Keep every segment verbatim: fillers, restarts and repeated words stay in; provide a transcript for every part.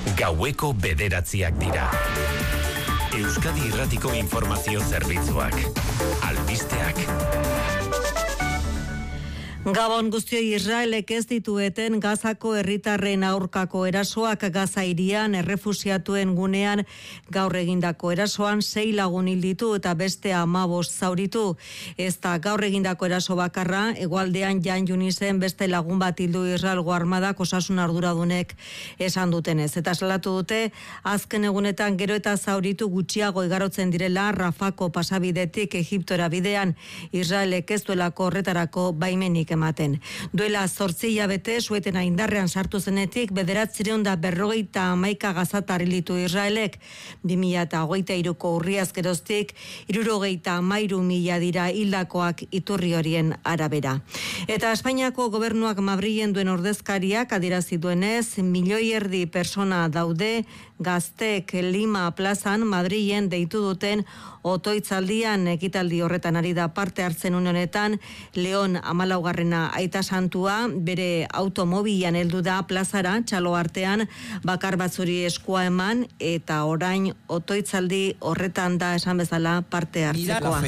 Gaueko bederatziak dira. Euskadi Irratiko Informazio Zerbitzuak. Albisteak. Gabon guztioi, Israelek ez ditueten Gazako herritarren aurkako erasoak Gaza hirian errefusiatuen gunean gaur egindako erasoan sei lagun hil ditu eta beste hamabost zauritu. Ez da gaur egindako eraso bakarra, hegoaldean Jan Yunisen beste lagun bat hildu Israelgo armadak osasun arduradunek esan dutenez. Eta salatu dute, azken egunetan gero eta zauritu gutxiago igarotzen direla Rafako pasabidetik Egiptora bidean, Israelek ez duelako horretarako baimenik ematen. Duela zortzi hilabete suetena indarrean sartu zenetik bederatziehun eta berrogeita hamaika gazatar hil ditu Israelek, bi mila hogeita hiruko urriaz geroztik hirurogeita hamairu mila dira hildakoak iturri horien arabera. Eta Espainiako gobernuak Madrilen duen ordezkariak adierazi duenez, milioi erdi persona daude Gaztek Lima plazan Madrilen deitu duten otoitzaldian. Ekitaldi horretan ari da parte hartzen une honetan Leon hamalaugarrena aita santua bere automobilan heldu da plazara, txalo artean bakar batzuri eskua eman eta orain otoitzaldi horretan da esan bezala parte hartzekoa.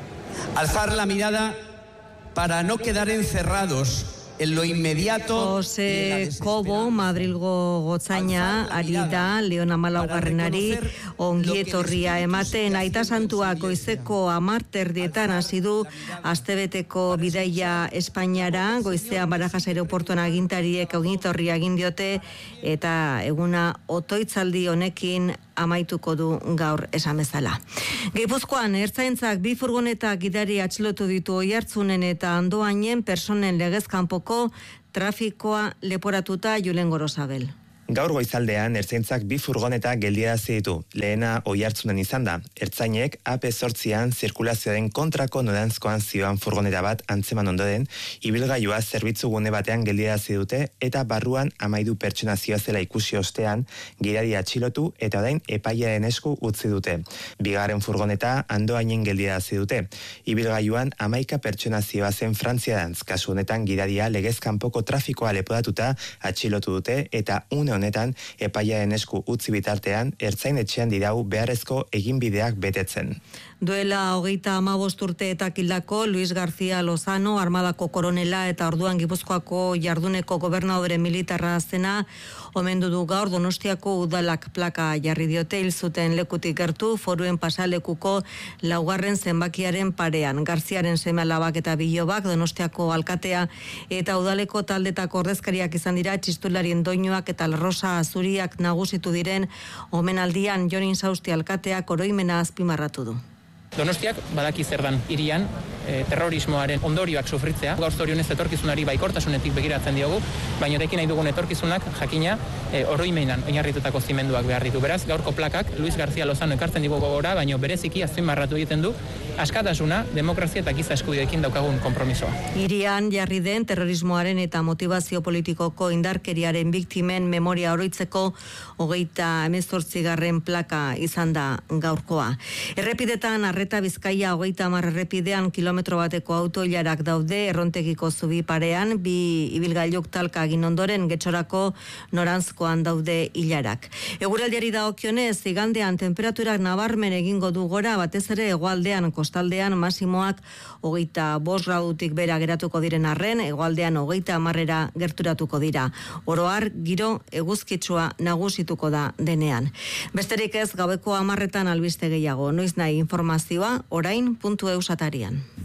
Alzar la mirada para no quedar encerrados en lo inmediato. Jose Kobo, Madrilgo gotzaina, ari da, Leon hamalaugarrenari ongietorria ematen. Aita santua goizeko hamar terdietan hasi du astebeteko bidaia Espainiara, goizea Barajas aeroportuan agintariek ongietorria egin diote eta eguna otoitzaldi honekin amaituko du gaur esan bezala. Gipuzkoan ertzaintzak bi furgoneta gidari atxilotu ditu Oiartzunen eta Andoainen personen legez kanpoko trafikoa leporatuta. Julen Gorosabel. Gaur goizaldean ertzaintzak bi furgoneta geldiarazi ditu. Lehena Oiartzunen izan da. Ertzainek A P zortzian zirkulazioaren kontrako noranzkoan zioan furgoneta bat antzeman ondoren, ibilgailua zerbitzu gune batean geldiarazi dute eta barruan hamairu pertsona zioazela ikusi ostean gidari atxilotu eta orain epailearen esku utzi dute. Bigarren furgoneta Andoainen geldiarazi dute. Ibilgailuan hamaika pertsona zioazen Frantziarantz, kasu honetan gidaria legez kanpoko trafikoa leporatuta atxilotu dute eta une honetan epailearen esku utzi bitartean ertzain etxean dirau beharrezko eginbideak betetzen. Duela hogeita hamabost urteetak hildako Luis García Lozano, armadako koronela eta orduan Gipuzkoako jarduneko gobernadore militarra zena, omendu du gaur Donostiako udalak plaka jarri diote hil zuten lekutik gertu foruen pasalekuko laugarren zenbakiaren parean. Garziaren seme-alabak eta bilobak Donostiako alkatea eta udaleko taldetako ordezkariak izan dira txistularien doinuak eta rosa azuriak nagusitu diren omenaldian. Jon Insausti alkateak oroimena azpimarratu du. Donostiak badaki zer dan hirian e, terrorismoaren ondorioak sufritzea. Gaur zorionez etorkizunari baikortasunetik begiratzen diogu, baina ekin nahi dugun etorkizunak jakina e, oroimenan oinarritutako zimenduak behar ditu. Beraz, gaurko plakak Luis García Lozano ekartzen digu gogora, baina bereziki azpimarratu egiten du askatasuna, demokrazia eta giza eskubideekin daukagun konpromisoa. Hirian jarri den terrorismoaren eta motivazio politikoko indarkeriaren biktimen memoria oroitzeko hogeita hemezortzigarren plaka izan da gaurkoa. Errepidetan Arreta Bizkaia hogeita hamar errepidean kilometro bateko autoilarak daude errontegiko zubi parean, bi ibilgailuk talka egin ondoren Getxorako noranzkoan daude ilarak. Eguraldiari dagokionez, igandean temperaturak nabarmen egingo du gora, batez ere hegoaldean kostaldean masimoak hogeita bost gradutik bera geratuko diren arren, hegoaldean hogeita hamarrera gerturatuko dira. Oro har, giro eguzkitsua nagusituko da denean. Besterik ez, gaueko hamarretan albiste gehiago. Noiz nahi informazioa orain puntu eus atarian.